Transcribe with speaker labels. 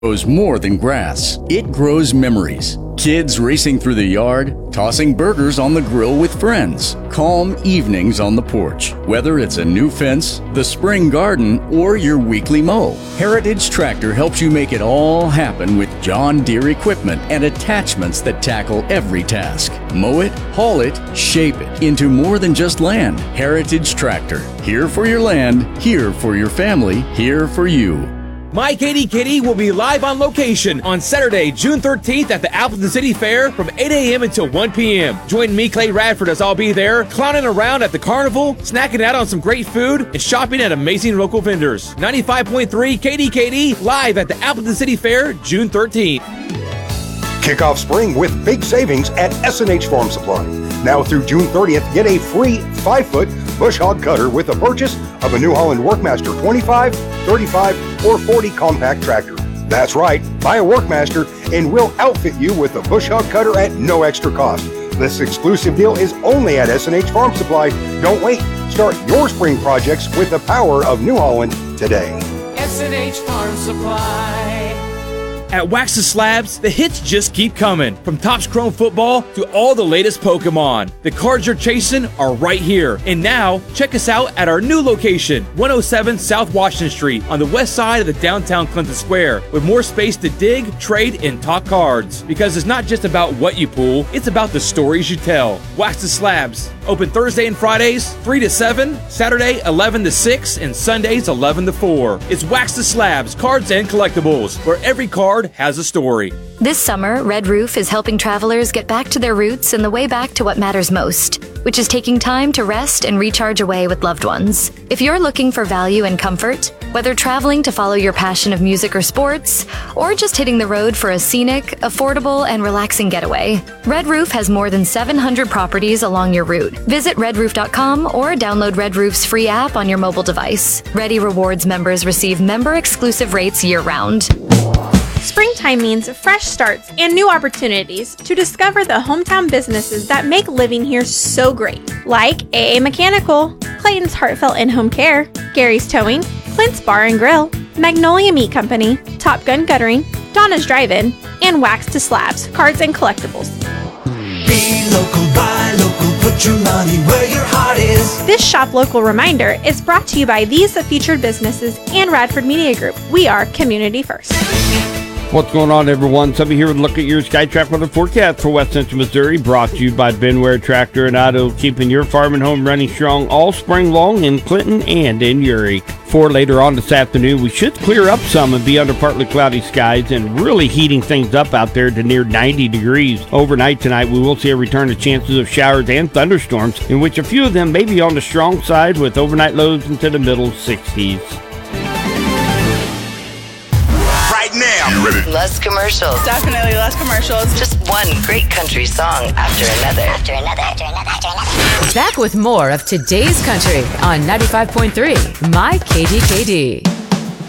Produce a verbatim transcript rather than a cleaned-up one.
Speaker 1: grows more than grass. It grows memories. Kids racing through the yard, tossing burgers on the grill with friends, calm evenings on the porch. Whether it's a new fence, the spring garden, or your weekly mow, Heritage Tractor helps you make it all happen with John Deere equipment and attachments that tackle every task. Mow it, haul it, shape it into more than just land. Heritage Tractor. Here for your land, here for your family, here for you.
Speaker 2: My Katie Kitty will be live on location on Saturday, June thirteenth at the Appleton City Fair from eight a.m. until one p.m. Join me, Clay Radford, as I'll be there, clowning around at the carnival, snacking out on some great food, and shopping at amazing local vendors. ninety-five point three K D K D live at the Appleton City Fair, June thirteenth.
Speaker 3: Kick off spring with big savings at S and H Farm Supply. Now through June thirtieth, get a free five foot bush hog cutter with the purchase of a New Holland Workmaster twenty-five, thirty-five, or forty compact tractor. That's right, buy a Workmaster and we'll outfit you with a bush hog cutter at no extra cost. This exclusive deal is only at S and H Farm Supply. Don't wait. Start your spring projects with the power of New Holland today.
Speaker 4: S and H Farm Supply.
Speaker 2: At Wax the Slabs, the hits just keep coming. From Topps Chrome Football to all the latest Pokemon. The cards you're chasing are right here. And now, check us out at our new location, one oh seven South Washington Street on the west side of the downtown Clinton Square, with more space to dig, trade, and talk cards. Because it's not just about what you pull, it's about the stories you tell. Wax the Slabs, open Thursday and Fridays, three to seven, Saturday, eleven to six, and Sundays, eleven to four. It's Wax the Slabs, cards and collectibles, where every card has a story.
Speaker 5: This summer, Red Roof is helping travelers get back to their roots and the way back to what matters most, which is taking time to rest and recharge away with loved ones. If you're looking for value and comfort, whether traveling to follow your passion of music or sports, or just hitting the road for a scenic, affordable, and relaxing getaway, Red Roof has more than seven hundred properties along your route. Visit red roof dot com or download Red Roof's free app on your mobile device. Ready Rewards members receive member-exclusive rates year-round.
Speaker 6: Springtime means fresh starts and new opportunities to discover the hometown businesses that make living here so great. Like A A Mechanical, Clayton's Heartfelt In-Home Care, Gary's Towing, Clint's Bar and Grill, Magnolia Meat Company, Top Gun Guttering, Donna's Drive-In, and Wax to Slabs, Cards and Collectibles.
Speaker 4: Be local, buy local, put your money where your heart is.
Speaker 6: This Shop Local reminder is brought to you by these featured businesses and Radford Media Group. We are community first.
Speaker 7: What's going on, everyone? Somebody here with a look at your SkyTrack weather forecast for West Central Missouri, brought to you by Benware Tractor and Auto, keeping your farm and home running strong all spring long in Clinton and in Uri. For later on this afternoon, we should clear up some and be under partly cloudy skies and really heating things up out there to near ninety degrees. Overnight tonight, we will see a return to chances of showers and thunderstorms, in which a few of them may be on the strong side with overnight lows into the middle sixties.
Speaker 8: Now. Less commercials.
Speaker 9: Definitely less commercials.
Speaker 8: Just one great country song after another. After another. After another. After another.
Speaker 10: Back with more of today's country on ninety-five point three My K D K D.